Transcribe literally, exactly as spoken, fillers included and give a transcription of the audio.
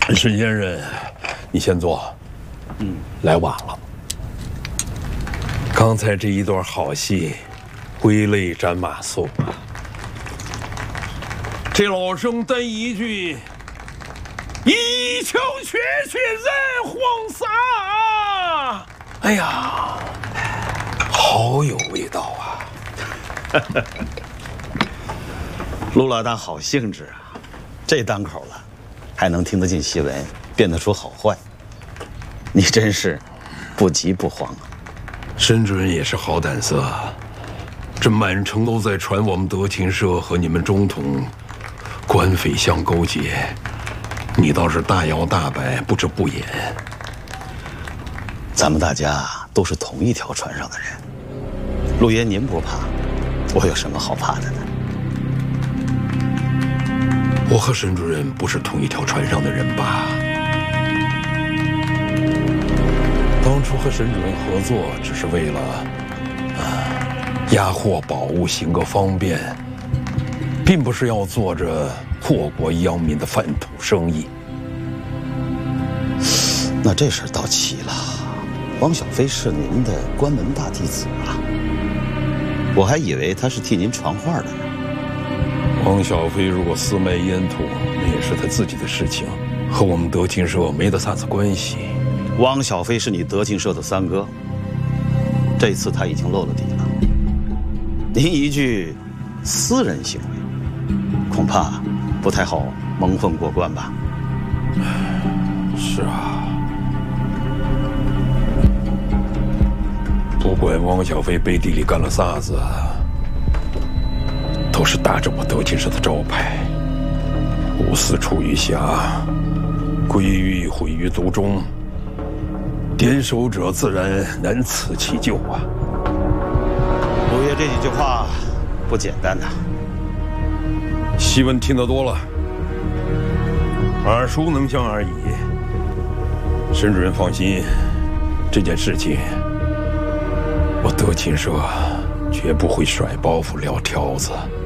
沈先生，你先坐。嗯，来晚了。刚才这一段好戏，挥泪斩马谡啊！这老生单一句“一腔血血染黄沙”，哎呀，好有味道啊！ 陆老大好兴致啊，这当口了，还能听得进戏文，辨得出好坏。你真是不急不慌啊！ 沈主任也是好胆色，这满城都在传我们德勤社和你们中统官匪相勾结，你倒是大摇大摆，不遮不掩。 咱们大家都是同一条船上的人，陆爷您不怕，我有什么好怕的呢？ 我和沈主任不是同一条船上的人吧？当初和沈主任合作，只是为了啊押货宝物行个方便，并不是要做着祸国殃民的贩土生意。 那这事儿到齐了，汪小菲是您的关门大弟子啊，我还以为他是替您传话的呢。 汪小菲如果私卖烟土，那也是他自己的事情，和我们德勤社没得啥子关系。 汪小菲是你德勤社的三哥，这次他已经露了底了。您一句私人行为，恐怕不太好蒙混过关吧？ 是啊，不管汪小菲背地里干了啥子，都是打着我德勤社的招牌，无私出于侠，归于毁于族中。点手者自然难辞其咎啊！ 陆爷这几句话不简单呐。 戏文听得多了，耳熟能详而已。沈主任放心，这件事情我德勤社绝不会甩包袱撂挑子。